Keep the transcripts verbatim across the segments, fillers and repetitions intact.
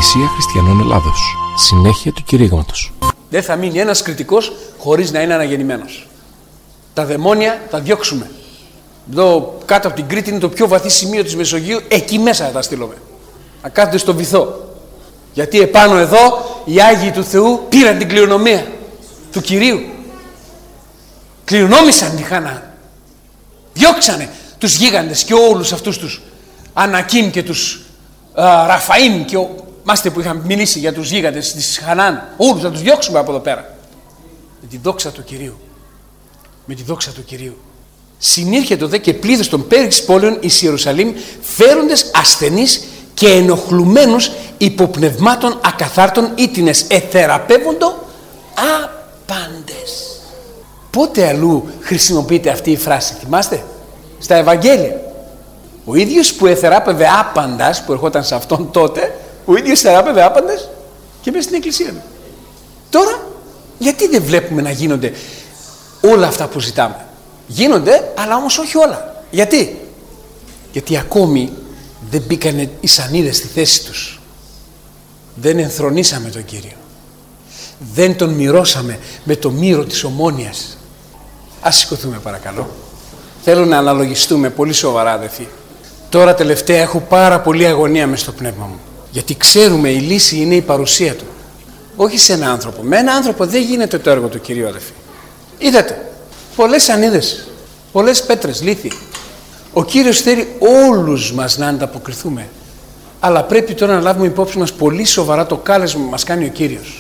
Εκκλησία Χριστιανών Ελλάδος. Συνέχεια του κηρύγματος. Δεν θα μείνει ένας κριτικός χωρίς να είναι αναγεννημένος. Τα δαιμόνια θα διώξουμε. Εδώ κάτω από την Κρήτη είναι το πιο βαθύ σημείο της Μεσογείου, εκεί μέσα θα τα στείλουμε. Να κάθονται στο βυθό. Γιατί επάνω εδώ οι Άγιοι του Θεού πήραν την κληρονομία του Κυρίου. Κληρονόμησαν τη Χανά. Διώξανε τους γίγαντες και όλους αυτούς τους Ανακίν και τους α, Ραφαΐμ και ο, μάστε που είχαμε μιλήσει για τους γίγαντες της Χανάν. Όλους θα τους διώξουμε από εδώ πέρα. Με τη δόξα του Κυρίου. Με τη δόξα του Κυρίου. Συνήρχεται δε και πλήθος των πέριξ πόλεων εις Ιερουσαλήμ, φέροντες ασθενείς και ενοχλουμένους υποπνευμάτων ακαθάρτων ήτινες εθεραπεύοντο άπαντες. Πότε αλλού χρησιμοποιείται αυτή η φράση, θυμάστε? Στα Ευαγγέλια. Ο ίδιος που εθεράπευε άπαντας, που ερχόταν σε αυτόν τότε, ο ίδιος εθεράπευε άπαντες και μέσα στην εκκλησία του. Τώρα, γιατί δεν βλέπουμε να γίνονται όλα αυτά που ζητάμε? Γίνονται, αλλά όμως όχι όλα. Γιατί? Γιατί ακόμη δεν μπήκανε οι σανίδες στη θέση τους. Δεν ενθρονήσαμε τον Κύριο. Δεν τον μυρώσαμε με το μύρο της ομόνοιας. Ας σηκωθούμε παρακαλώ. Θέλω να αναλογιστούμε πολύ σοβαρά, αδελφοί. Τώρα τελευταία έχω πάρα πολύ αγωνία μες στο πνεύμα μου. Γιατί ξέρουμε η λύση είναι η παρουσία του. Όχι σε έναν άνθρωπο. Με έναν άνθρωπο δεν γίνεται το έργο του Κυρίου, αδελφοί. Είδατε, πολλές σανίδες, πολλές πέτρες, λίθη. Ο Κύριος θέλει όλους μας να ανταποκριθούμε. Αλλά πρέπει τώρα να λάβουμε υπόψη μας πολύ σοβαρά το κάλεσμα που μας κάνει ο Κύριος.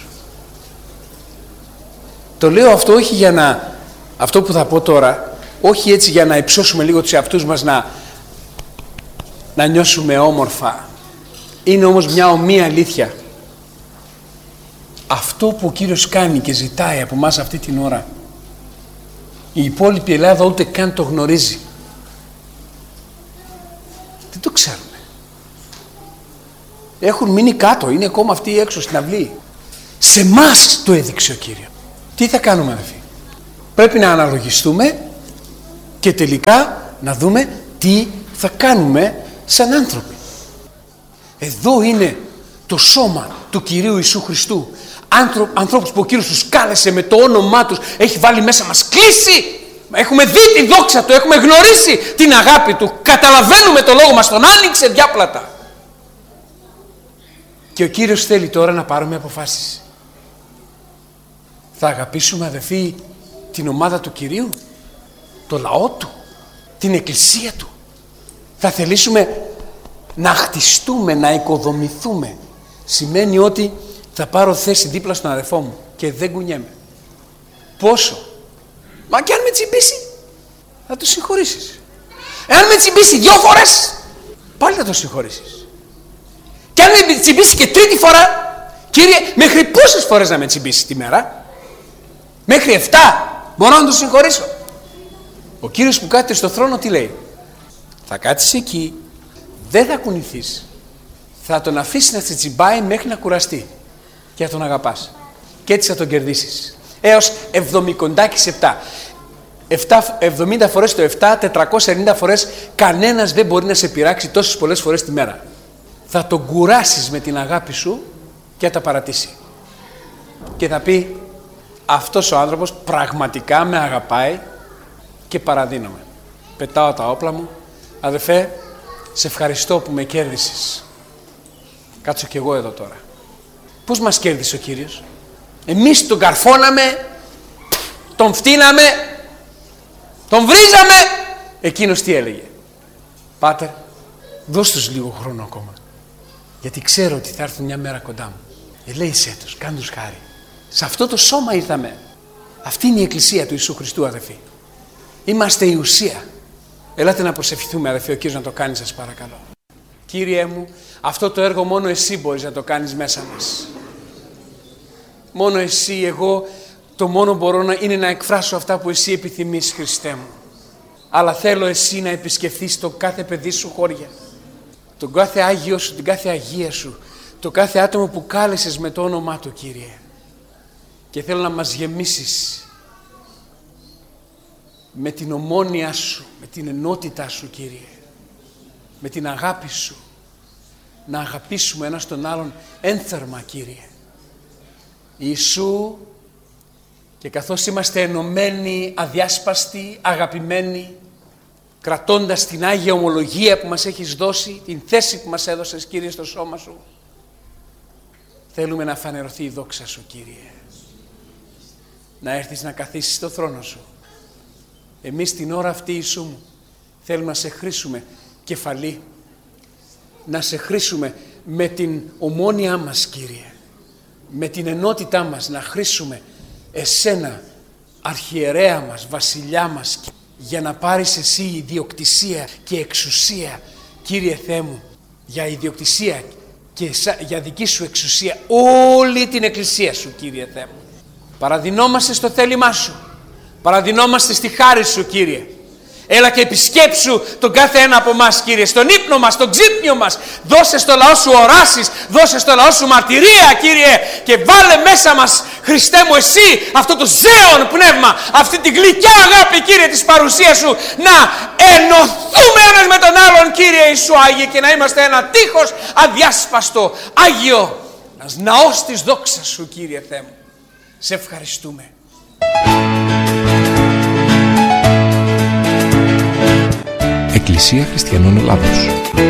Το λέω αυτό όχι για να, αυτό που θα πω τώρα, όχι έτσι για να υψώσουμε λίγο τους εαυτούς μας, να, να νιώσουμε όμορφα. Είναι όμως μια ομοία αλήθεια. Αυτό που ο Κύριος κάνει και ζητάει από μας αυτή την ώρα, η υπόλοιπη Ελλάδα ούτε καν το γνωρίζει. Δεν το ξέρουμε. Έχουν μείνει κάτω, είναι ακόμα αυτοί έξω στην αυλή. Σε μας το έδειξε ο Κύριος. Τι θα κάνουμε, αδελφοί? Πρέπει να αναλογιστούμε και τελικά να δούμε τι θα κάνουμε σαν άνθρωποι. Εδώ είναι το σώμα του Κυρίου Ιησού Χριστού. Άνθρω, ανθρώπους που ο Κύριος τους κάλεσε με το όνομά τους, έχει βάλει μέσα μας κλίση. Έχουμε δει τη δόξα του, έχουμε γνωρίσει την αγάπη του, καταλαβαίνουμε το λόγο μας, τον άνοιξε διάπλατα. Και ο Κύριος θέλει τώρα να πάρουμε αποφάσεις. Θα αγαπήσουμε, αδελφοί, την ομάδα του Κυρίου, το λαό του, την εκκλησία του? Θα θελήσουμε να χτιστούμε, να οικοδομηθούμε? Σημαίνει ότι θα πάρω θέση δίπλα στον αδελφό μου και δεν κουνιέμαι. Πόσο? Μα και αν με τσιμπήσει, θα το συγχωρήσεις. Εάν με τσιμπήσει δυο φορές, πάλι θα το συγχωρήσεις. Και αν με τσιμπήσει και τρίτη φορά, Κύριε, μέχρι πόσες φορές να με τσιμπήσει τη μέρα? Μέχρι εφτά μπορώ να το συγχωρήσω? Ο Κύριος που κάθεται στο θρόνο τι λέει? Θα κάτσεις εκεί, δεν θα κουνηθείς, θα τον αφήσεις να σε τσιμπάει μέχρι να κουραστεί και θα τον αγαπάς. Και έτσι θα τον κερδίσεις. Έως εβδομηκοντάκης επτά. εβδομήντα φορές το επτά, τετρακόσιες ενενήντα φορές, κανένας δεν μπορεί να σε πειράξει τόσες πολλές φορές τη μέρα. Θα τον κουράσεις με την αγάπη σου και θα τα παρατήσει. Και θα πει, αυτός ο άνθρωπος πραγματικά με αγαπάει και παραδίνομαι. Πετάω τα όπλα μου. Αδελφέ, σε ευχαριστώ που με κέρδισες. Κάτσω κι εγώ εδώ τώρα. Πώς μας κέρδισε ο Κύριος? Εμείς τον καρφώναμε, τον φτύναμε, τον βρίζαμε. Εκείνος τι έλεγε? Πάτερ, δώσ' τους λίγο χρόνο ακόμα, γιατί ξέρω ότι θα έρθουν μια μέρα κοντά μου. Ελέησέ τους, κάν τους χάρη. Σε αυτό το σώμα ήρθαμε. Αυτή είναι η εκκλησία του Ιησού Χριστού, αδελφοί. Είμαστε η ουσία. Ελάτε να προσευχηθούμε, αδελφοί, ο Κύριος να το κάνει, σας παρακαλώ. Κύριέ μου, αυτό το έργο μόνο εσύ μπορείς να το κάνεις μέσα μας. Μόνο εσύ, εγώ το μόνο μπορώ να είναι να εκφράσω αυτά που εσύ επιθυμείς, Χριστέ μου. Αλλά θέλω εσύ να επισκεφθείς το κάθε παιδί σου χώρια, τον κάθε Άγιο σου, την κάθε Αγία σου, το κάθε άτομο που κάλεσες με το όνομά του, Κύριε. Και θέλω να μας γεμίσεις με την ομόνοια σου, με την ενότητά σου, Κύριε, με την αγάπη σου, να αγαπήσουμε ένας τον άλλον ένθερμα, Κύριε. Ιησού, και καθώς είμαστε ενωμένοι, αδιάσπαστοι, αγαπημένοι, κρατώντας την Άγια Ομολογία που μας έχεις δώσει, την θέση που μας έδωσες, Κύριε, στο σώμα Σου, θέλουμε να φανερωθεί η δόξα Σου, Κύριε. Να έρθεις να καθίσεις στο θρόνο Σου. Εμείς την ώρα αυτή, Ιησού μου, θέλουμε να σε χρήσουμε κεφαλή, να σε χρήσουμε με την ομόνια μας, Κύριε, με την ενότητά μας, να χρήσουμε εσένα, αρχιερέα μας, βασιλιά μας, για να πάρεις εσύ ιδιοκτησία και εξουσία, Κύριε Θεέ μου, για ιδιοκτησία και για δική Σου εξουσία όλη την Εκκλησία Σου, Κύριε Θεέ μου. Παραδεινόμαστε στο θέλημά Σου, παραδεινόμαστε στη χάρη Σου, Κύριε. Έλα και επισκέψου τον κάθε ένα από εμάς, Κύριε, στον ύπνο μας, στον ξύπνιο μας. Δώσε στο λαό Σου οράσεις, δώσε στο λαό Σου μαρτυρία, Κύριε, και βάλε μέσα μας, Χριστέ μου, εσύ αυτό το ζέον πνεύμα, αυτή τη γλυκιά αγάπη, Κύριε, της παρουσίας Σου, να ενωθούμε ένας με τον άλλον, Κύριε Ιησού Άγιε, και να είμαστε ένα τείχος αδιάσπαστο, Άγιο, ένας ναός της δόξας Σου, Κύριε Θεέ μου. Σε ευχαριστούμε. Εκκλησία Χριστιανών Ελλάδος.